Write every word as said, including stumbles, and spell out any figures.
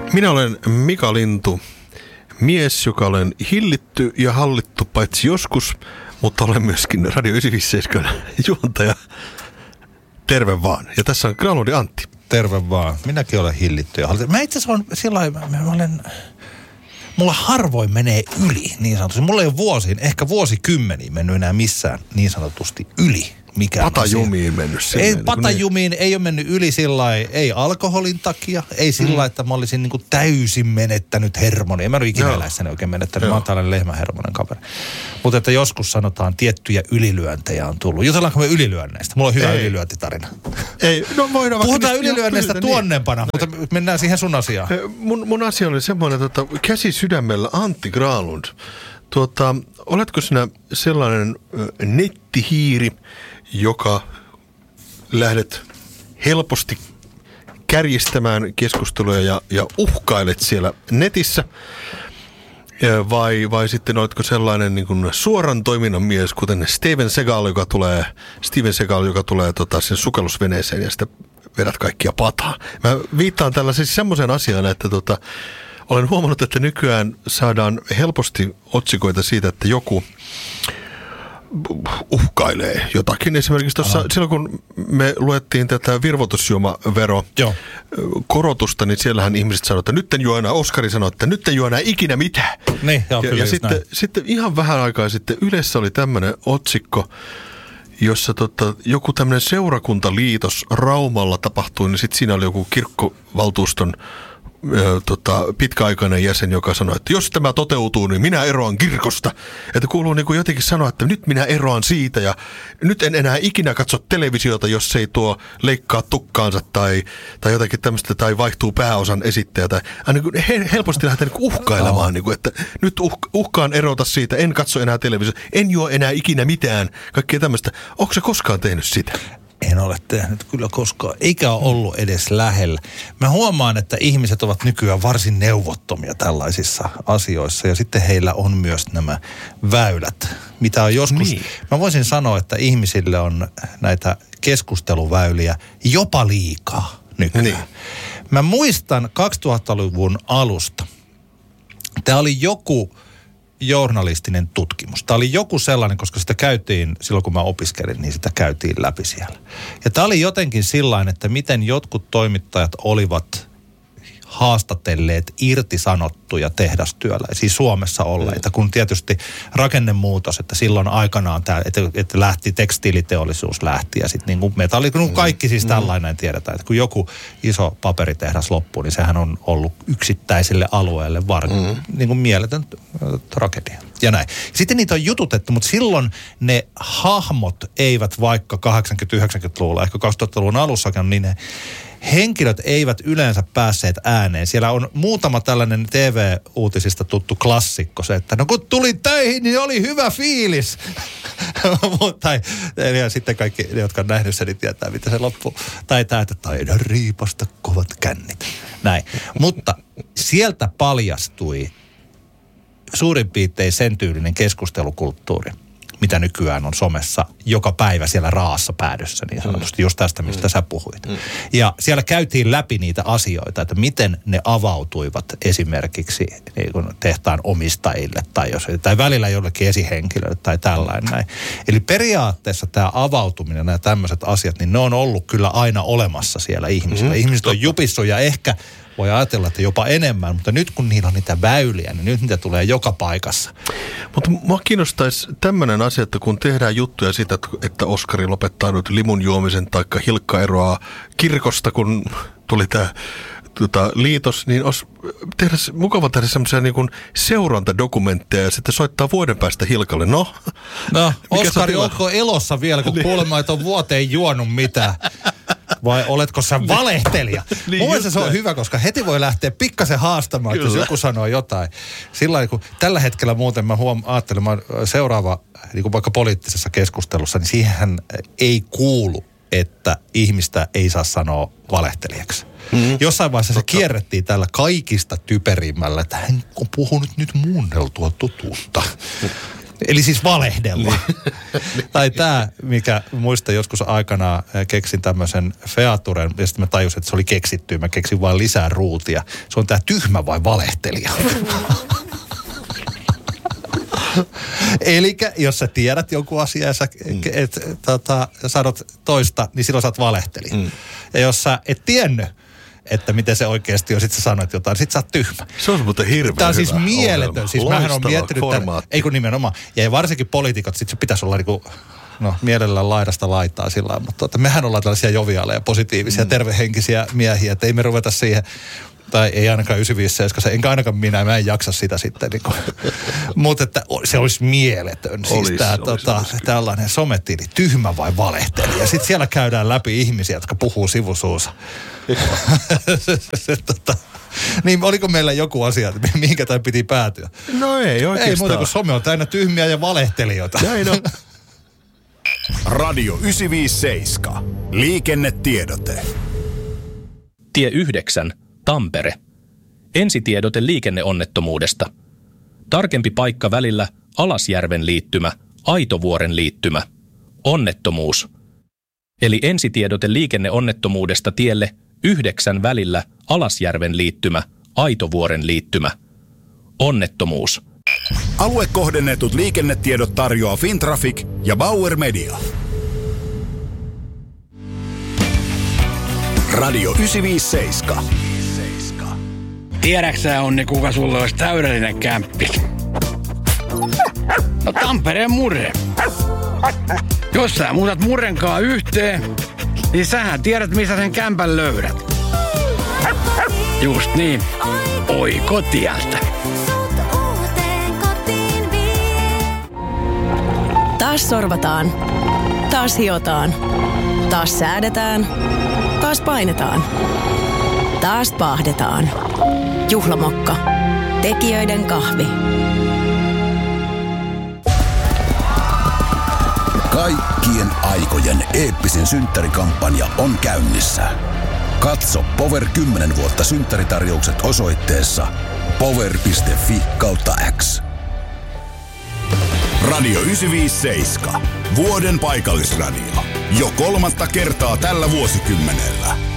Minä olen Mika Lintu, mies, joka olen hillitty ja hallittu paitsi joskus, mutta olen myöskin Radio yhdeksänsataaviisikymmentäseitsemän juontaja. Terve vaan. Ja tässä on Granlundin Antti. Terve vaan. Minäkin olen hillitty ja hallittu. Mä itse asiassa olen sillä lailla, mä, mä olen, mulla harvoin menee yli niin sanotusti. Mulla ei ole vuosiin, ehkä vuosikymmeniin mennyt enää missään niin sanotusti yli. Patajumiin mennyt silleen. Ei, patajumiin ei ole mennyt yli sillä ei alkoholin takia, ei sillä mm. että mä olisin niin kuin täysin menettänyt hermoni. En mä ole ikinä eläissäni oikein menettänyt, Joo. mä oon tällainen lehmähermonen kaveri. Mutta että joskus sanotaan, tiettyjä ylilyöntejä on tullut. Jutellaanko me ylilyönneistä? Mulla on hyvä ei. ylilyöntitarina. Ei, no voidaan Puhutaan ylilyönneistä tuonnempana, niin. Mutta mennään siihen sun asiaan. Mun, mun asia oli semmoinen, että käsi sydämellä Antti Granlund. Tuota, oletko sinä sellainen nettihiiri, joka lähdet helposti kärjistämään keskusteluja ja, ja uhkailet siellä netissä? Vai, vai sitten oletko sellainen niin kuin suoran toiminnan mies, kuten Steven Seagal, joka tulee, Steven Seagal, joka tulee tota, sen sukellusveneeseen ja sitten vedät kaikkia pataa. Mä viittaan tällä siis semmoisen asiaan, että tota, olen huomannut, että nykyään saadaan helposti otsikoita siitä, että joku uhkailee jotakin. Esimerkiksi tuossa silloin, kun me luettiin tätä virvoitusjuomavero korotusta, niin siellähän ihmiset sanoivat, että nyt en juo enää, Oskari sanoi, että nyt en juo enää ikinä mitään. Niin, joo, ja kyllä, ja sitten, sitten ihan vähän aikaa sitten Ylessä oli tämmöinen otsikko, jossa tota, joku tämmöinen seurakuntaliitos Raumalla tapahtui, niin sitten siinä oli joku kirkkovaltuuston Ö, tota, pitkäaikainen jäsen, joka sanoi, että jos tämä toteutuu, niin minä eroan kirkosta. Että kuuluu niin kuin jotenkin sanoa, että nyt minä eroan siitä ja nyt en enää ikinä katso televisiota, jos ei tuo leikkaa tukkaansa tai, tai jotakin tämmöistä, tai vaihtuu pääosan esittäjä. Tai, niin kuin he, helposti lähtee niin kuin uhkailemaan, niin kuin, että nyt uh, uhkaan erota siitä, en katso enää televisiota, en juo enää ikinä mitään, kaikkea tämmöistä. Onko sä koskaan tehnyt sitä? En ole tehnyt kyllä koskaan, eikä ole ollut edes lähellä. Mä huomaan, että ihmiset ovat nykyään varsin neuvottomia tällaisissa asioissa ja sitten heillä on myös nämä väylät, mitä on joskus. Niin. Mä voisin sanoa, että ihmisille on näitä keskusteluväyliä jopa liikaa nykyään. Niin. Mä muistan kaksituhattaluvun alusta. Tämä oli joku journalistinen tutkimus. Tämä oli joku sellainen, koska sitä käytiin, silloin kun mä opiskelin, niin sitä käytiin läpi siellä. Ja tämä oli jotenkin sillain, että miten jotkut toimittajat olivat haastatelleet irtisanottuja tehdastyöläisiä Suomessa olleita, kun tietysti rakennemuutos, että silloin aikanaan tämä, että, että lähti tekstiiliteollisuus lähti ja sitten niin kuin metalli, kun kaikki siis tällainen tiedetään, että kun joku iso paperitehdas loppuu, niin sehän on ollut yksittäiselle alueelle var, mm. niin kuin mieletön tragedia. Ja näin. Sitten niitä on jututettu, mutta silloin ne hahmot eivät vaikka kahdeksankymmentä-yhdeksänkymmentäluvulla, ehkä kaksituhattaluvun alussakin, niin ne henkilöt eivät yleensä päässeet ääneen. Siellä on muutama tällainen T V-uutisista tuttu klassikko, se, että no kun tuli töihin, niin oli hyvä fiilis. tai, ja sitten kaikki ne, jotka on nähnyt sen, niin tietää, mitä se loppuu. Tai tämä, että taidan riipasta kovat kännit. Näin. Mutta sieltä paljastui suurin piirtein sen tyylinen keskustelukulttuuri, mitä nykyään on somessa joka päivä siellä raassa päädyssä, niin sanotusti just tästä, mistä mm. sä puhuit. Mm. Ja siellä käytiin läpi niitä asioita, että miten ne avautuivat esimerkiksi niin kuin tehtaan omistajille tai, jos, tai välillä jollekin esihenkilöille tai tällainen näin. Eli periaatteessa tämä avautuminen, nämä tämmöiset asiat, niin ne on ollut kyllä aina olemassa siellä ihmisillä. Mm, Ihmiset totta. on jupissut ja ehkä voi ajatella, että jopa enemmän, mutta nyt kun niillä on niitä väyliä, niin nyt niitä tulee joka paikassa. Mutta mua kiinnostaisi tämmöinen asia, että kun tehdään juttuja siitä, että Oskari lopettaa nyt limun juomisen taikka Hilkka eroaa kirkosta, kun tuli tämä tota, liitos, niin olisi tehdä, mukava tehdä semmoisia niin kuin seurantadokumentteja ja sitten soittaa vuoden päästä Hilkalle. No, no Oskari, onko elossa vielä, kun kuulemma et ole vuoteen juonut mitään? Vai oletko sä valehtelija? niin, Mun mielestä se on hyvä, koska heti voi lähteä pikkasen haastamaan, Kyllä. jos joku sanoo jotain. Sillä kun tällä hetkellä muuten mä huom- ajattelen, mä seuraava, niin kuin vaikka poliittisessa keskustelussa, niin siihen ei kuulu, että ihmistä ei saa sanoa valehtelijaksi. Mm-hmm. Jossain vaiheessa Totta. se kierrettiin tällä kaikista typerimmällä, että hän on puhunut nyt muunneltua totuutta. Eli siis valehdella. Tai tämä, mikä muistan joskus aikanaan keksin tämmöisen featuren, ja sitten mä tajusin, että se oli keksitty. Mä keksin vain lisää ruutia. Se on tämä tyhmä vai valehtelija. Elikkä jos sä tiedät jonkun asian ja sä mm. et, tota, sanot toista, niin silloin sä oot valehtelija. Mm. Ja jos sä et tiennyt, että miten se oikeasti on, sit sä sanoit jotain, sit sä oot tyhmä. Se on muuten hirveän Tämä on siis hyvä mieletön. ohjelma. Siis mähän on miettinyt, tämän, ei kun nimenomaan. Ja varsinkin poliitikot, sit se pitäisi olla niinku, no mielellään laidasta laitaa sillä lailla, mutta että mehän ollaan tällaisia joviaaleja, positiivisia, mm. tervehenkisiä miehiä, että ei me ruveta siihen, tai ei ainakaan yhdeksänsataaviisikymmentäseitsemän, enkä ainakaan minä, mä en jaksa sitä sitten. Niin mutta että se olisi mieletön, siis olis, tämä olis, tota, olis, tällainen sometili, tyhmä vai valehteli. Ja sitten siellä käydään läpi ihmisiä, jotka puhuu sivusuussa. se, se, tota, niin oliko meillä joku asia, mihinkä tämä piti päätyä? No ei oikeastaan. Ei muuta kuin some on täynnä tyhmiä ja valehtelijoita. Näin on. Radio yhdeksänsataaviisikymmentäseitsemän. Liikennetiedote. Tie yhdeksän, Tampere. Ensitiedote liikenneonnettomuudesta. Tarkempi paikka välillä Alasjärven liittymä, Aitovuoren liittymä. Onnettomuus. Eli ensitiedote liikenneonnettomuudesta tielle yhdeksän välillä Alasjärven liittymä, Aitovuoren liittymä. Onnettomuus. Aluekohdennetut liikennetiedot tarjoaa Fintraffic ja Bauer Media. Radio yhdeksänsataaviisikymmentäseitsemän. Tiedäksä, Onni, kuka sulle olisi täydellinen kämppis? No Tampereen Murre. Jos sä muutat Murrenkaan yhteen, niin sähän tiedät, missä sen kämpän löydät. Just niin. Oikotieltä. Taas sorvataan. Taas hiotaan. Taas säädetään. Taas painetaan. Taas paahdetaan. Juhlamokka. Tekijöiden kahvi. Kaikkien aikojen eeppisin synttärikampanja on käynnissä. Katso Power kymmenen vuotta synttäritarjoukset osoitteessa power piste fi kautta X. Radio yhdeksänsataaviisikymmentäseitsemän. Vuoden paikallisradio. Jo kolmatta kertaa tällä vuosikymmenellä.